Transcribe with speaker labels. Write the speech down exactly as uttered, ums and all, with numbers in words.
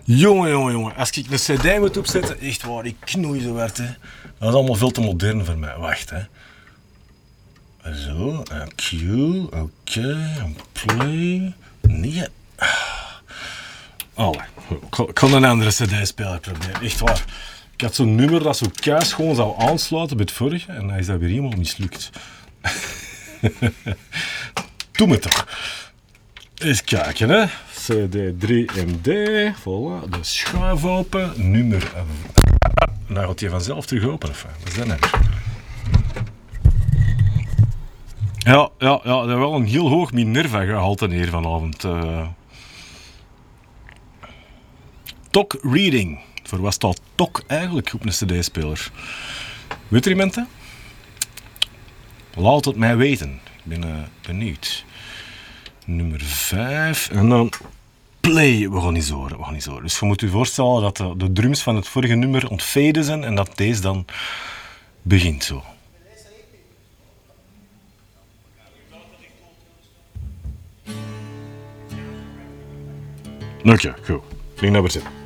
Speaker 1: Jongen, jongen, jongen. Als ik een cd moet opzetten, echt waar, ik knoei zo hard, hè. Dat is allemaal veel te modern voor mij. Wacht, hè. Zo, Q, oké, okay, play. Nee. Oh, ik kan een andere cd-speler proberen, echt waar. Ik had zo'n nummer dat zo keis gewoon zou aansluiten bij het vorige en dan is dat weer helemaal mislukt. Doe me toch. Eens kijken, hè. C D drie M D, voilà, de schuif open, nummer... Nou gaat hij vanzelf terug open, of wat is dat nou? Ja, ja, ja, dat is wel een heel hoog Minerva-gehalte hier vanavond. Uh... Tok Reading. Voor wat staat Tok eigenlijk op een cd-speler? Weet er iemand dat? Laat het mij weten. Ik ben uh, benieuwd. Nummer vijf. En dan play. We gaan niet horen, we gaan niet horen. Dus je moet je voorstellen dat de, de drums van het vorige nummer ontfaden zijn en dat deze dan begint zo. Oké, okay, goed. Ik denk dat we zitten.